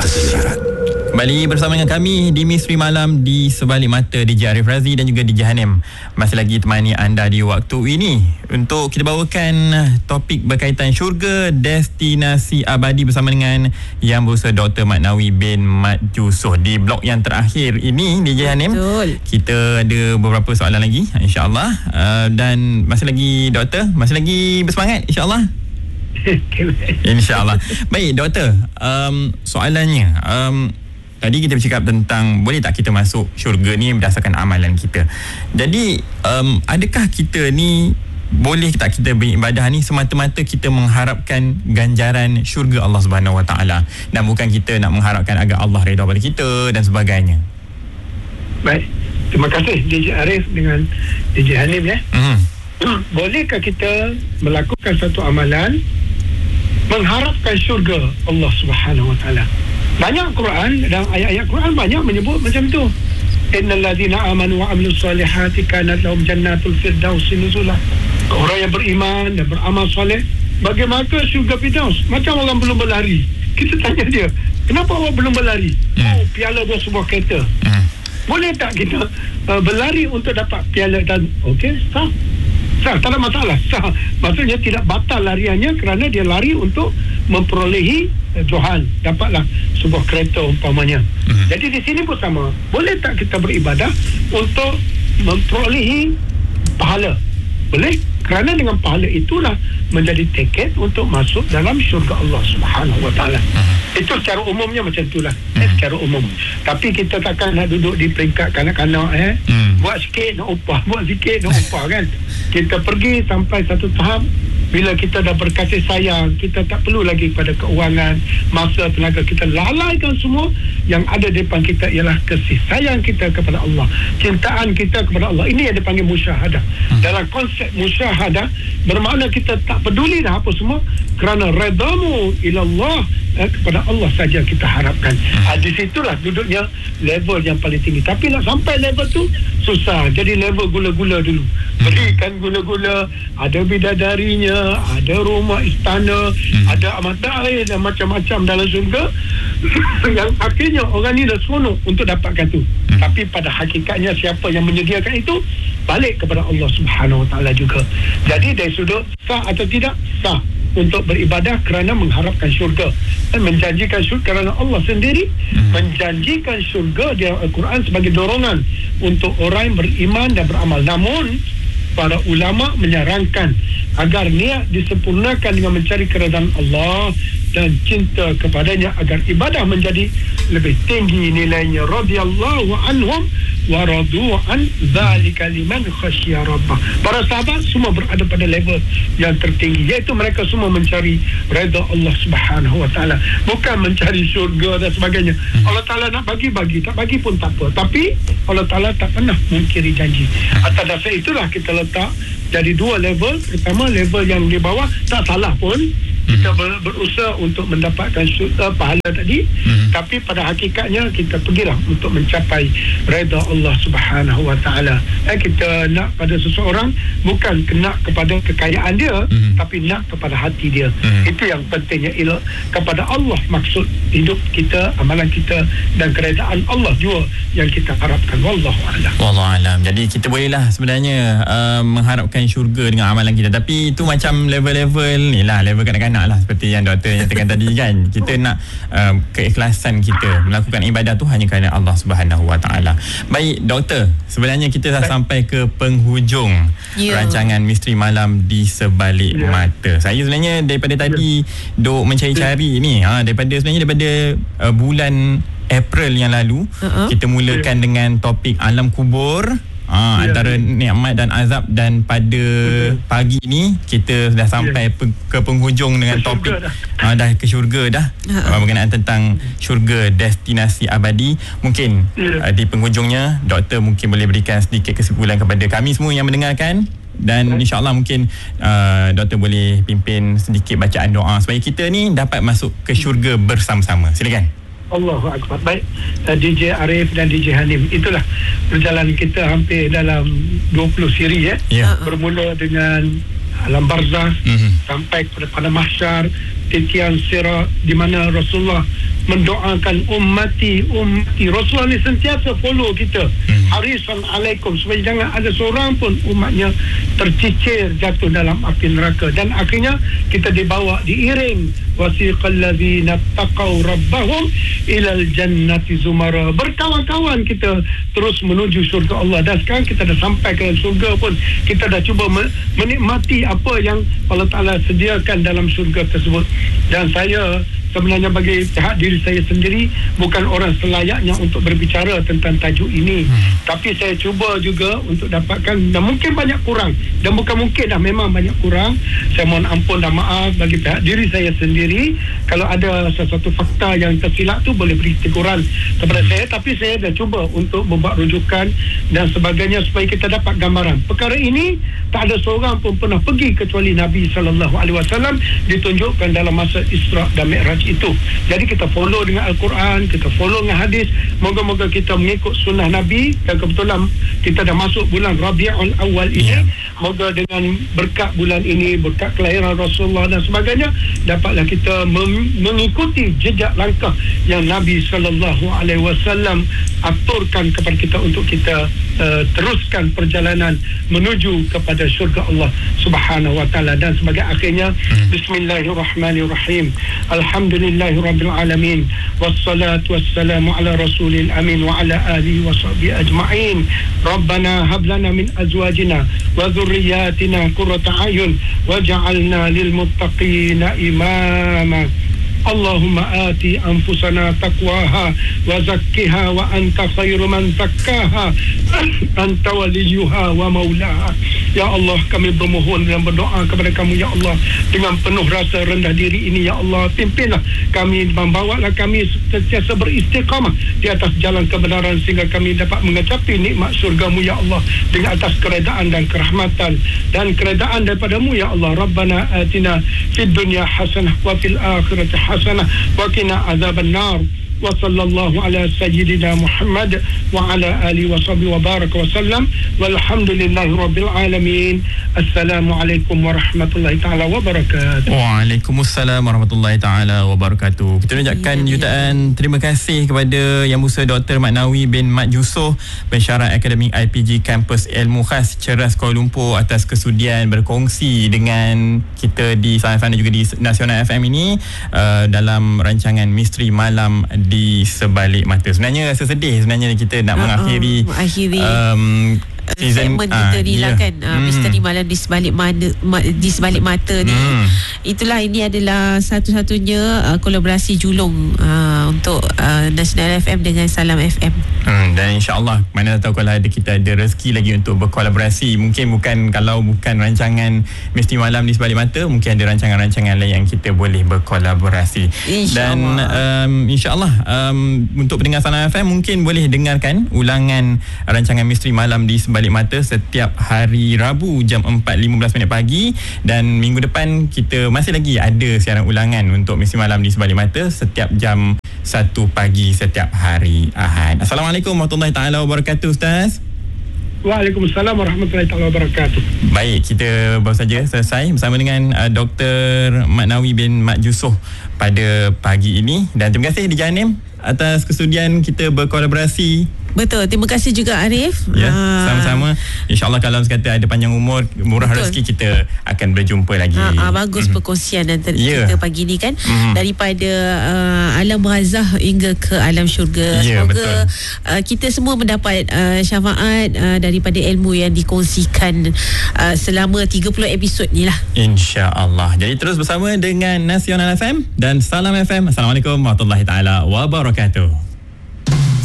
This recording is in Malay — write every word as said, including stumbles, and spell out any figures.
Tersirat. Kembali bersama dengan kami di Misteri Malam di Sebalik Mata, D J Arif Razi dan juga D J Hanim masih lagi temani anda di waktu ini untuk kita bawakan topik berkaitan syurga destinasi abadi bersama dengan Yang Berusaha Doktor Maknawi bin Mat Yusof. Di blok yang terakhir ini D J Hanim, Betul. kita ada beberapa soalan lagi insya-Allah, uh, dan masih lagi doktor, masih lagi bersemangat insya-Allah. InsyaAllah. Baik doktor, um, soalannya um, tadi kita bercakap tentang boleh tak kita masuk syurga ni berdasarkan amalan kita. Jadi um, adakah kita ni boleh tak kita beribadah ni semata-mata kita mengharapkan ganjaran syurga Allah Subhanahu Wa Taala dan bukan kita nak mengharapkan agar Allah redha pada kita dan sebagainya? Baik, terima kasih D J Arif dengan D J Hanim ya. Hmm. Bolehkah kita melakukan satu amalan mengharapkan syurga Allah Subhanahu Wa Taala? Banyak Quran dan ayat-ayat Quran banyak menyebut macam tu. Innal ladzina amanu wa amilus solihati kanat lahum jannatul firdaus nuzula. Orang yang beriman dan beramal soleh, bagaimana syurga Firdaus? Macam orang belum berlari. Kita tanya dia, kenapa awak belum berlari? Hmm. Oh, piala dua sebuah kereta. Hmm. Boleh tak kita uh, berlari untuk dapat piala dan okey, sah. Sah, tak ada masalah. Sah. Maksudnya tidak batal lariannya kerana dia lari untuk memperolehi uh, Tuhan. Dapatlah sebuah kereta umpamanya. Mm-hmm. Jadi di sini pun sama. Boleh tak kita beribadah untuk memperolehi pahala? Boleh. Kerana dengan pahala itulah menjadi tiket untuk masuk dalam syurga Allah Subhanahu Wa Taala. Mm-hmm. Itu secara umumnya macam itulah. Mm-hmm. Eh, secara umum. Tapi kita takkan nak duduk di peringkat kanak-kanak eh. Mm. Buat sikit nak upah, buat sikit nak upah kan. Kita pergi sampai satu tahap bila kita dah berkasih sayang, kita tak perlu lagi pada keuangan, masa, tenaga, kita lalaikan semua. Yang ada di depan kita ialah kasih sayang kita kepada Allah, cintaan kita kepada Allah. Ini yang dipanggil musyahadah. Hmm. Dalam konsep musyahadah bermakna kita tak peduli dah apa semua, kerana redamu ilallah, eh, kepada Allah saja kita harapkan. Hmm. Ah, di situlah duduknya level yang paling tinggi. Tapi nak sampai level tu susah. Jadi level gula-gula dulu. Berikan gula-gula, ada bidadarinya, ada rumah istana, hmm. ada matahari dan macam-macam dalam syurga. Yang akhirnya orang ni dah seronok untuk dapatkan tu. Hmm. Tapi pada hakikatnya siapa yang menyediakan itu balik kepada Allah Subhanahu Wa Taala juga. Jadi dari sudut sah atau tidak sah untuk beribadah kerana mengharapkan syurga dan menjanjikan syurga kerana Allah sendiri hmm. menjanjikan syurga di Al-Quran sebagai dorongan untuk orang yang beriman dan beramal. Namun para ulama menyarankan agar niat disempurnakan dengan mencari keredaan Allah dan cinta kepadanya agar ibadah menjadi lebih tinggi nilainya. Radhiyallahu anhum wa radu an dzalika liman khasyiya rabbah. Para sahabat semua berada pada level yang tertinggi, iaitu mereka semua mencari redha Allah Subhanahu Wa Taala, bukan mencari syurga dan sebagainya. Hmm. Allah Taala nak bagi bagi, tak bagi pun tak apa, tapi Allah Taala tak pernah mungkiri janji. Atas dasar itulah kita letak jadi dua level. Pertama, level yang di bawah tak salah pun kita ber, berusaha untuk mendapatkan syurga pahala tadi, hmm. tapi pada hakikatnya kita pergilah untuk mencapai redha Allah Subhanahu Wa Taala. Eh, kita nak pada seseorang bukan nak kepada kekayaan dia, hmm. tapi nak kepada hati dia. Hmm. Itu yang pentingnya, ilah kepada Allah maksud hidup kita, amalan kita, dan keredaan Allah juga yang kita harapkan. Wallahu a'lam. Wallahu a'lam. Jadi kita bolehlah sebenarnya uh, mengharapkan syurga dengan amalan kita, tapi itu macam level-level ni lah, level kanak-kanak lah, seperti yang doktor nyatakan tadi kan. Kita nak uh, keikhlasan kita melakukan ibadah tu hanya kerana Allah Subhanahu Wa Taala. Baik doktor, sebenarnya kita dah sampai ke penghujung yeah. rancangan Misteri Malam di Sebalik yeah. Mata. Saya sebenarnya daripada tadi yeah. duk mencari-cari ni, ha, daripada sebenarnya daripada uh, bulan April yang lalu uh-huh. kita mulakan yeah. dengan topik alam kubur. Ah, ya, antara ya. nikmat dan azab, dan pada Betul. pagi ni kita dah sampai ya. pe- ke penghujung dengan ke topik dah. Ah, dah ke syurga dah. Uh, berkenaan tentang syurga destinasi abadi. Mungkin ya. uh, di penghujungnya doktor mungkin boleh berikan sedikit kesimpulan kepada kami semua yang mendengarkan, dan insya-Allah mungkin uh, doktor boleh pimpin sedikit bacaan doa supaya kita ni dapat masuk ke syurga bersama-sama. Silakan. Allahu Akbar. Baik, D J Arif dan D J Hanim, itulah perjalanan kita hampir dalam dua puluh siri ya. Yeah. Bermula dengan alam barzakh mm-hmm. sampai kepada pada mahsyar, titian sirat, di mana Rasulullah mendoakan ummati ummati. Rasulullah ni sentiasa follow kita, hmm. harisan alaikum, supaya jangan ada seorang pun umatnya tercicir jatuh dalam api neraka. Dan akhirnya kita dibawa, diiring, wasiqal ladzina taqaw rabbahum ilal jannati zumara. Berkawan-kawan kita terus menuju syurga Allah. Dan sekarang kita dah sampai ke syurga pun, kita dah cuba menikmati apa yang Allah Ta'ala sediakan dalam syurga tersebut. Dan saya sebenarnya bagi pihak diri saya sendiri bukan orang selayaknya untuk berbicara tentang tajuk ini, hmm. tapi saya cuba juga untuk dapatkan, dan mungkin banyak kurang, dan bukan mungkin dah, memang banyak kurang. Saya mohon ampun dan maaf bagi pihak diri saya sendiri kalau ada sesuatu fakta yang tersilap tu, boleh beri teguran kepada hmm. saya. Tapi saya dah cuba untuk membuat rujukan dan sebagainya supaya kita dapat gambaran. Perkara ini tak ada seorang pun pernah pergi kecuali Nabi sallallahu alaihi wasallam ditunjukkan dalam masa Isra dan Mi'raj itu. Jadi kita follow dengan Al-Quran, kita follow dengan hadis. Moga-moga kita mengikut sunnah Nabi. Dan kebetulan kita dah masuk bulan Rabiul Awal ini, yeah. Moga dengan berkat bulan ini, berkat kelahiran Rasulullah dan sebagainya, dapatlah kita mem- mengikuti jejak langkah yang Nabi sallallahu alaihi wasallam aturkan kepada kita untuk kita uh, teruskan perjalanan menuju kepada syurga Allah Subhanahu wa taala. Dan sebagai akhirnya, hmm. Bismillahirrahmanirrahim. Alhamdulillahirabbil alamin, wassalatu wassalamu ala rasulil amin wa ala alihi wa sahbihi ajma'in. Rabbana hab lana min azwajina wa dhurriyyatina qurrata a'yun waj'alna lil muttaqina imama. Allahumma ati anfusana taqwaha wa zakkiha wa anta khairu man zakkaha anta waliyuha wa maulaha. Ya Allah, kami bermohon dan berdoa kepada kamu ya Allah dengan penuh rasa rendah diri ini ya Allah. Pimpinlah kami, membawalah kami sentiasa beristiqamah di atas jalan kebenaran sehingga kami dapat mengecapi nikmat syurgamu ya Allah dengan atas keredaan dan kerahmatan dan keredaan daripadamu ya Allah. Rabbana atina fid dunya hasanah wa fil akhirati hasanah wa qina azaban nar. Wa sallallahu ala sayyidina Muhammad wa ala alihi wa sahbihi wa baraka wa sallam. Walhamdulillahi rabbil alamin. Assalamualaikum warahmatullahi taala wabarakatuh. Waalaikumsalam warahmatullahi taala wabarakatuh. Kita ucapkan ya, jutaan ya. terima kasih kepada Yang Musa Doktor Mat Nawi bin Mat Yusof, pensyarah akademik I P G Kampus Ilmu Khas Ceras Kuala Lumpur, atas kesudian berkongsi dengan kita di Salam F M dan juga di Nasional F M ini uh, dalam rancangan Misteri Malam di Sebalik Mata. Sebenarnya rasa sedih sebenarnya kita nak uh, mengakhiri, uh, mengakhiri um, season segmen kita ni lah kan, uh, hmm. Misteri Malam di Sebalik Mata, di Sebalik Mata ni. hmm. Itulah, ini adalah satu-satunya uh, kolaborasi julung uh, untuk uh, Nasional F M dengan Salam F M. hmm, Dan insyaAllah, mana tahu kalau ada, kita ada rezeki lagi untuk berkolaborasi. Mungkin bukan, kalau bukan rancangan Misteri Malam di Sebalik Mata, mungkin ada rancangan-rancangan lain yang kita boleh berkolaborasi. Dan um, insyaAllah um, untuk pendengar Salam F M mungkin boleh dengarkan ulangan rancangan Misteri Malam di Sebalik Balik Mata setiap hari Rabu jam empat lima belas minit pagi, dan minggu depan kita masih lagi ada siaran ulangan untuk Misteri Malam di Sebalik Mata setiap jam satu pagi setiap hari Ahad. Assalamualaikum warahmatullahi taala wabarakatuh, Ustaz. Waalaikumsalam warahmatullahi taala wabarakatuh. Baik, kita baru saja selesai bersama dengan uh, Doktor Mat Nawi bin Mat Yusof pada pagi ini, dan terima kasih Dija Anim atas kesudian kita berkolaborasi. Betul, terima kasih juga Arif. Ya, ha. sama-sama. InsyaAllah kalau sekata ada panjang umur, murah Betul. rezeki, kita akan berjumpa lagi. Ha, ha, bagus mm-hmm. perkongsian antara yeah. kita pagi ni kan. Mm-hmm. Daripada uh, alam barzah hingga ke alam syurga. Yeah, Semoga uh, kita semua mendapat uh, syafaat uh, daripada ilmu yang dikongsikan uh, selama tiga puluh episod ni lah. InsyaAllah. Jadi terus bersama dengan Nasional F M dan Salam F M. Assalamualaikum warahmatullahi taala wabarakatuh.